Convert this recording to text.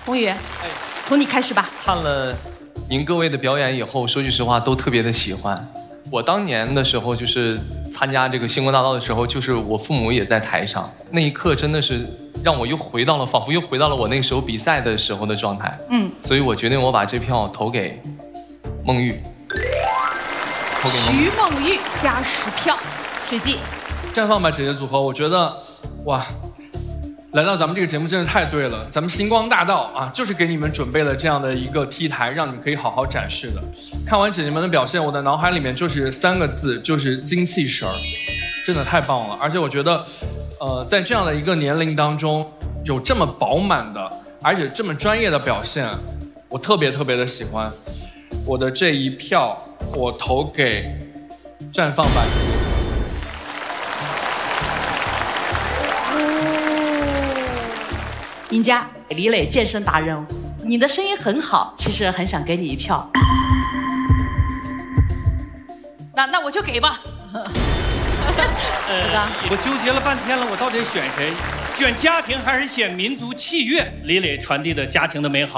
宏宇，从你开始吧。 看了您各位的表演以后，说句实话，都特别的喜欢。我当年的时候，就是参加这个星光大道的时候，就是我父母也在台上，那一刻真的是让我又回到了，仿佛又回到了我那个时候比赛的时候的状态。所以我决定我把这票投给孟玉。 徐梦玉加10票，水记。 绽放吧姐姐组合，我觉得，哇，来到咱们这个节目真的太对了。咱们星光大道啊，就是给你们准备了这样的一个 T 台，让你们可以好好展示的。看完姐姐们的表现，我的脑海里面就是3个字，就是精气神儿，真的太棒了。而且我觉得，在这样的一个年龄当中，有这么饱满的，而且这么专业的表现，我特别的喜欢。我的这一票，我投给绽放吧姐姐。 赢家李磊健身达人，你的声音很好，其实很想给你一票。那我就给吧。 我纠结了半天了，我到底选谁？选家庭还是选民族器乐？李磊传递的家庭的美好。